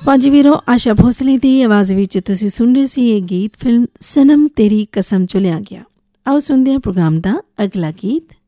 ਫੌਜੀ ਵੀਰੋ, ਆਸ਼ਾ ਭੋਸਲੇ ਦੀ ਆਵਾਜ਼ ਵਿੱਚ ਤੁਸੀਂ ਸੁਣ ਰਹੇ ਸੀ ਇਹ ਗੀਤ ਫਿਲਮ ਸਨਮ ਤੇਰੀ ਕਸਮ ਚੋਂ ਲਿਆ ਗਿਆ। ਆਓ ਸੁਣਦੇ ਹਾਂ ਪ੍ਰੋਗਰਾਮ ਦਾ ਅਗਲਾ ਗੀਤ।